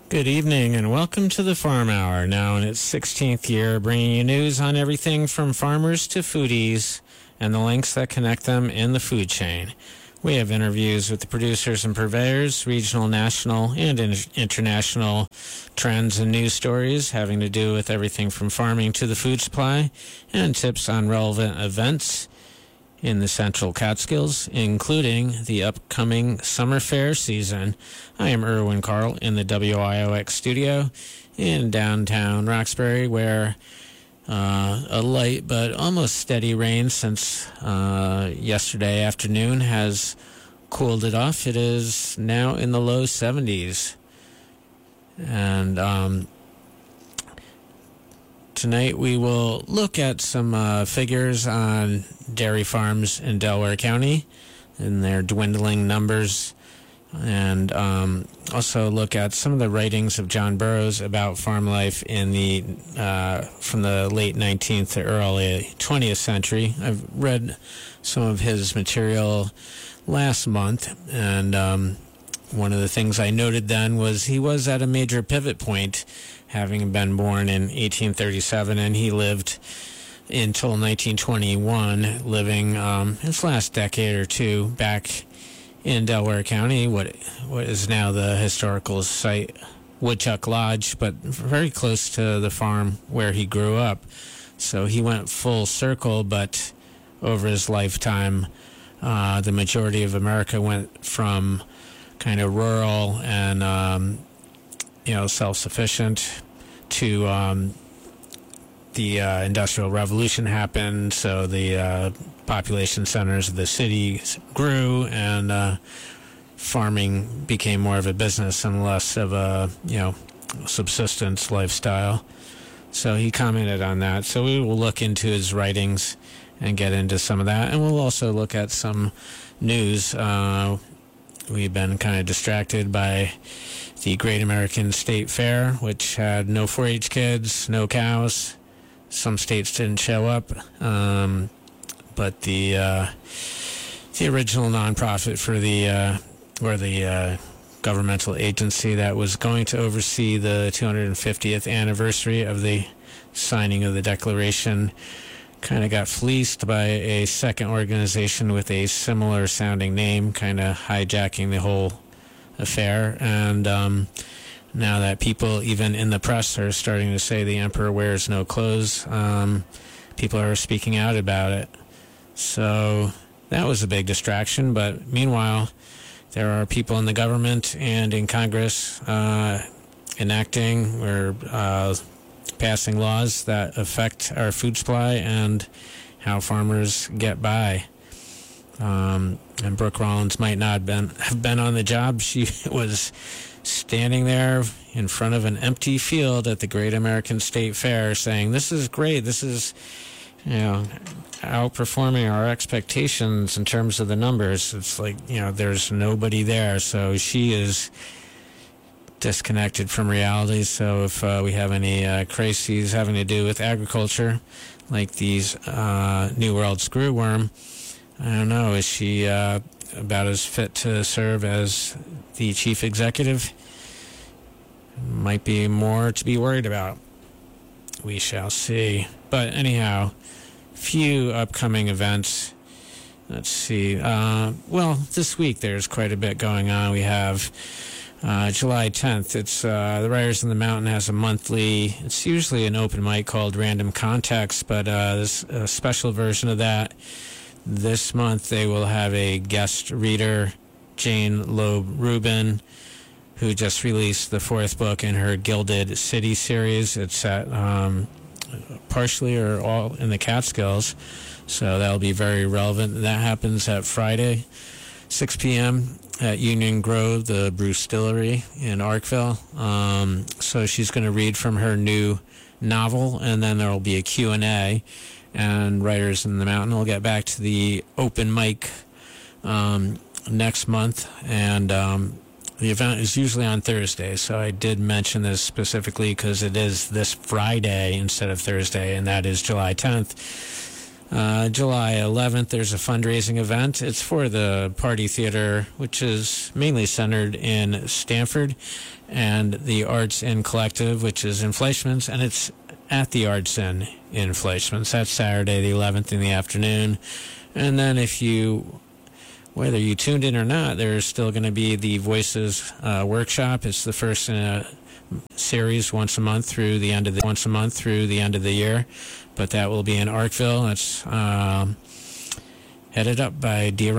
Good evening and welcome to the Farm Hour, now in its 16th year, bringing you news on everything from farmers to foodies and the links that connect them in the food chain. We have interviews with the producers and purveyors, regional, national, and international trends and news stories having to do with everything from farming to the food supply, and tips on relevant events in the Central Catskills, including the upcoming summer fair season. I am Erwin Carl in the WIOX studio in downtown Roxbury, where a light but almost steady rain since yesterday afternoon has cooled it off. It is now in the low 70s. And tonight we will look at some figures on dairy farms in Delaware County and their dwindling numbers, and also look at some of the writings of John Burroughs about farm life in the from the late 19th to early 20th century. I've read some of his material last month, and one of the things I noted then was he was at a major pivot point, having been born in 1837, and he lived until 1921, living his last decade or two back in Delaware County, what is now the historical site Woodchuck Lodge, but very close to the farm where he grew up. So he went full circle, but over his lifetime, the majority of America went from kind of rural and self-sufficient to the Industrial Revolution happened, so the population centers of the city grew, and farming became more of a business and less of a subsistence lifestyle. So he commented on that. So we will look into his writings and get into some of that, and we'll also look at some news. We've been kind of distracted by the Great American State Fair, which had no 4-H kids, no cows. Some states didn't show up, but the original nonprofit for the governmental agency that was going to oversee the 250th anniversary of the signing of the Declaration kind of got fleeced by a second organization with a similar sounding name, kind of hijacking the whole affair. And now that people, even in the press, are starting to say the emperor wears no clothes, people are speaking out about it. So that was a big distraction. But meanwhile, there are people in the government and in Congress enacting or passing laws that affect our food supply and how farmers get by. And Brooke Rollins might not have been on the job. She was standing there in front of an empty field at the Great American State Fair saying, "This is great. This is, outperforming our expectations in terms of the numbers." It's like, there's nobody there. So she is disconnected from reality. So if we have any crises having to do with agriculture, like these New World screwworm, I don't know, is she about as fit to serve as the chief executive? Might be more to be worried about. We shall see. But anyhow, few upcoming events. Let's see. This week there's quite a bit going on. We have July 10th. It's the Writers in the Mountain has a monthly, it's usually an open mic called Random Context, but there's a special version of that. This month they will have a guest reader, Jane Loeb Rubin, who just released the 4th book in her Gilded City series. It's at partially or all in the Catskills, so that'll be very relevant. That happens at Friday, 6 p.m. at Union Grove, the Bruce Distillery in Arkville. So she's going to read from her new novel, and then there will be a Q&A, and Writers in the Mountain will get back to the open mic next month, and the event is usually on Thursday, so I did mention this specifically because it is this Friday instead of Thursday, and that is July 10th. July 11th, there's a fundraising event. It's for the Party Theater, which is mainly centered in Stamford, and the Arts Inn Collective, which is in Fleischmann's, and it's at the Arts Inn in Fleischmann's. That's Saturday the 11th in the afternoon. And then whether you tuned in or not, there's still going to be the Voices workshop. It's the first in a series once a month through the end of the year. But that will be in Arkville. It's headed up by D.